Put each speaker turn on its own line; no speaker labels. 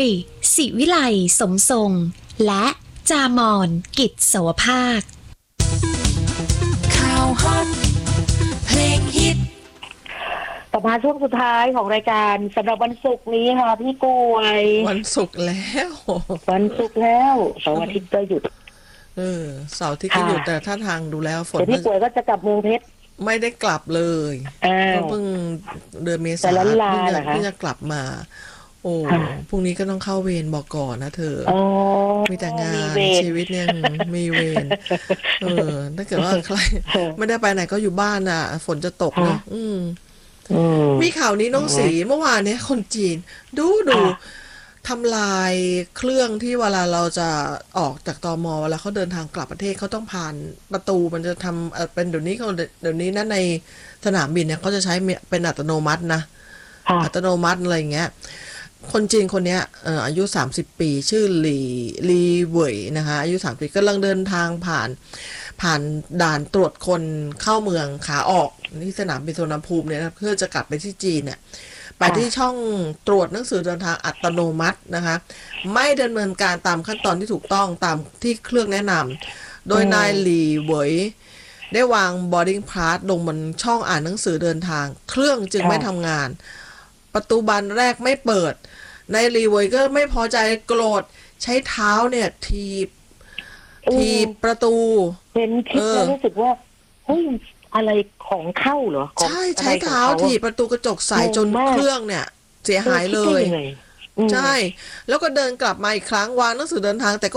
ยศิวิไลสมทรงและจามอนกิจสวภาค
ข่าวฮอตเพลงฮิต
ต่อมาช่วงสุดท้ายของรายการสำหรับวันศุกร์นี้ค่ะพี่กล้วย
วันศุกร์แล้ว
วันศุกร์แล้วเสาร์อาทิตย์ก็หยุด
เสาร์ที่ก็หยุดแต่ถ้าทางดูแล้วฝน
แต่พี่กล้วยก็จะกลับเมืองเพชร
ไม่ได้กลับเลยก็เพิ่งเดือนเมษายนเพิ่งจะกลับมาโอ้พรุ่งนี้ก็ต้องเข้าเวรบอกก่อนนะเธอมีแต่งานชีวิตเนี่ยมีเวรถ้าเกิดว่าใครไม่ได้ไปไหนก็อยู่บ้านน่ะฝนจะตกนะมีข่าวนี้น้องสีเมื่อวานนี้คนจีนดูทำลายเครื่องที่เวลาเราจะออกจากตม.เวลาเขาเดินทางกลับประเทศเขาต้องผ่านประตูมันจะทำเป็นเดี๋ยวนี้นะในสนามบินเนี่ยเขาจะใช้เป็นอัตโนมัตินะอัตโนมัติอะไรอย่างเงี้ยคนจีนคนนี้อายุ30ปีชื่อหลีเหวยนะคะอายุ30กำลังเดินทางผ่านด่านตรวจคนเข้าเมืองขาออกที่สนามบินสุวรรณภูมิเนี่ยนะเพื่อจะกลับไปที่จีนเนี่ยไปที่ช่องตรวจหนังสือเดินทางอัตโนมัตินะคะไม่ดำเนินการตามขั้นตอนที่ถูกต้องตามที่เครื่องแนะนำโดยนายหลีเหวยได้วาง boarding pass ลงบนช่องอ่านหนังสือเดินทางเครื่องจึงไม่ทำงานประตูบานแรกไม่เปิดนายหลีเหวยก็ไม่พอใจโกรธใช้เท้าเนี่ยถีบประตู
เห็นคลิปแล้วรู้สึกว่าเฮ้ยอะไรของเข้าเหรอ
ใช้เท้าถีบประตูกระจกใส่จนเครื่องเนี่ยเสียหายเลยใช่แล้วก็เดินกลับมาอีกครั้งวางหนังสือเดินทางแต่